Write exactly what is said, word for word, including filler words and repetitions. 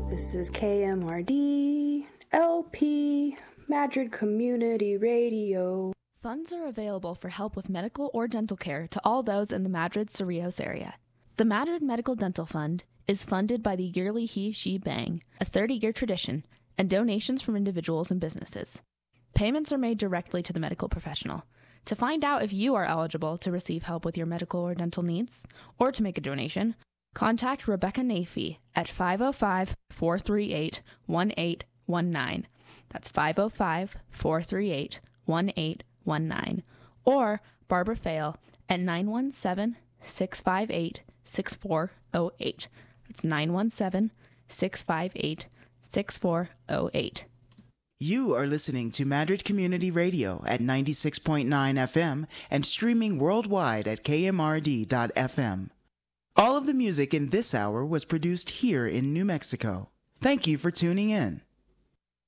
This is K M R D, L P, Madrid Community Radio. Funds are available for help with medical or dental care to all those in the Madrid-Cerrillos area. The Madrid Medical Dental Fund is funded by the yearly He-She Bang, a thirty-year tradition, and donations from individuals and businesses. Payments are made directly to the medical professional. To find out if you are eligible to receive help with your medical or dental needs, or to make a donation, contact Rebecca Nafee at five oh five, four three eight, one eight one nine. That's five oh five, four three eight, one eight one nine. Or Barbara Fail at nine one seven, six five eight, six four oh eight. That's nine one seven, six five eight, six four oh eight. You are listening to Madrid Community Radio at ninety-six point nine F M and streaming worldwide at K M R D dot F M. All of the music in this hour was produced here in New Mexico. Thank you for tuning in.